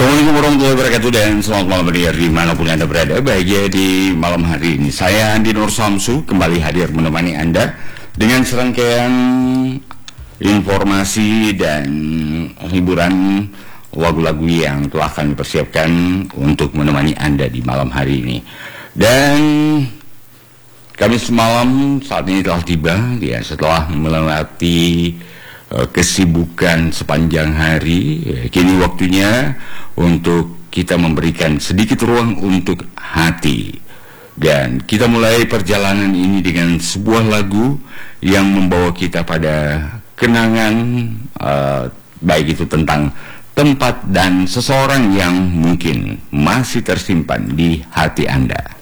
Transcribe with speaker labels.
Speaker 1: Assalamualaikum warahmatullahi wabarakatuh dan selamat malam pendengar dimanapun Anda berada. Baik ya, di malam hari ini saya Andi Nur Samsu kembali hadir menemani Anda dengan serangkaian informasi dan hiburan lagu-lagu yang telah kami persiapkan untuk menemani Anda di malam hari ini. Dan kami semalam saat ini telah tiba ya, setelah melewati kesibukan sepanjang hari. Kini waktunya untuk kita memberikan sedikit ruang untuk hati, dan kita mulai perjalanan ini dengan sebuah lagu yang membawa kita pada kenangan, baik itu tentang tempat dan seseorang yang mungkin masih tersimpan di hati Anda.